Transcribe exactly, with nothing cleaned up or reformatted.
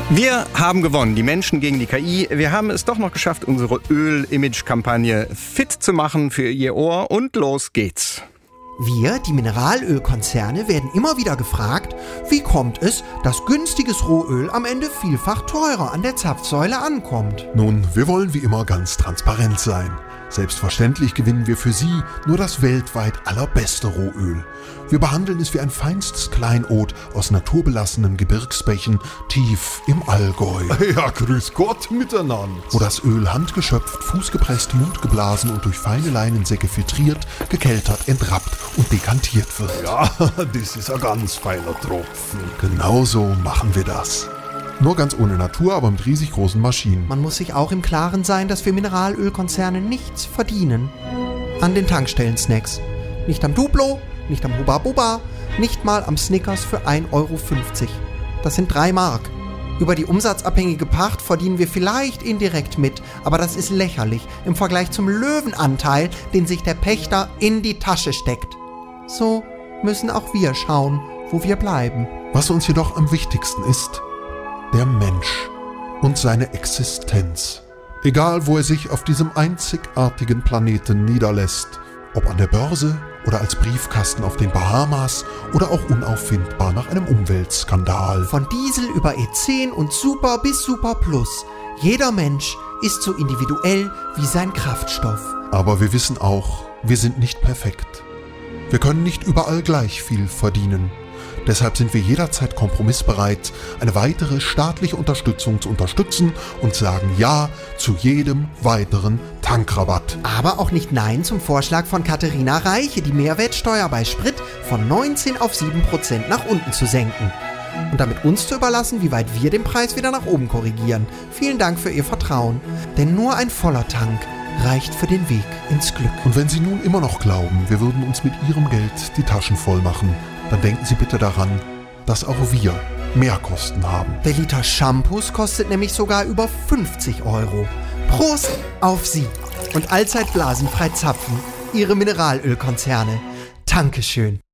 Wir haben gewonnen, die Menschen gegen die K I. Wir haben es doch noch geschafft, unsere Öl-Image-Kampagne fit zu machen für Ihr Ohr. Und los geht's. Wir, die Mineralölkonzerne, werden immer wieder gefragt, wie kommt es, dass günstiges Rohöl am Ende vielfach teurer an der Zapfsäule ankommt? Nun, wir wollen wie immer ganz transparent sein. Selbstverständlich gewinnen wir für Sie nur das weltweit allerbeste Rohöl. Wir behandeln es wie ein feinstes Kleinod aus naturbelassenen Gebirgsbächen tief im Allgäu. Ja, grüß Gott miteinander. Wo das Öl handgeschöpft, fußgepresst, mundgeblasen und durch feine Leinensäcke filtriert, gekeltert, entrappt und dekantiert wird. Ja, das ist ein ganz feiner Tropfen. Genauso machen wir das. Nur ganz ohne Natur, aber mit riesig großen Maschinen. Man muss sich auch im Klaren sein, dass wir Mineralölkonzerne nichts verdienen. An den Tankstellen-Snacks. Nicht am Duplo, nicht am Hubba Bubba, nicht mal am Snickers für ein Euro fünfzig. Das sind drei Mark. Über die umsatzabhängige Pacht verdienen wir vielleicht indirekt mit, aber das ist lächerlich im Vergleich zum Löwenanteil, den sich der Pächter in die Tasche steckt. So müssen auch wir schauen, wo wir bleiben. Was uns jedoch am wichtigsten ist: der Mensch und seine Existenz. Egal, wo er sich auf diesem einzigartigen Planeten niederlässt, ob an der Börse oder als Briefkasten auf den Bahamas oder auch unauffindbar nach einem Umweltskandal. Von Diesel über E zehn und Super bis Super Plus. Jeder Mensch ist so individuell wie sein Kraftstoff. Aber wir wissen auch, wir sind nicht perfekt. Wir können nicht überall gleich viel verdienen. Deshalb sind wir jederzeit kompromissbereit, eine weitere staatliche Unterstützung zu unterstützen und sagen Ja zu jedem weiteren Tankrabatt. Aber auch nicht Nein zum Vorschlag von Katharina Reiche, die Mehrwertsteuer bei Sprit von neunzehn auf sieben Prozent nach unten zu senken. Und damit uns zu überlassen, wie weit wir den Preis wieder nach oben korrigieren. Vielen Dank für Ihr Vertrauen. Denn nur ein voller Tank reicht für den Weg ins Glück. Und wenn Sie nun immer noch glauben, wir würden uns mit Ihrem Geld die Taschen voll machen, dann denken Sie bitte daran, dass auch wir Mehrkosten haben. Der Liter Shampoos kostet nämlich sogar über fünfzig Euro. Prost auf Sie und allzeit blasenfrei zapfen, Ihre Mineralölkonzerne. Dankeschön.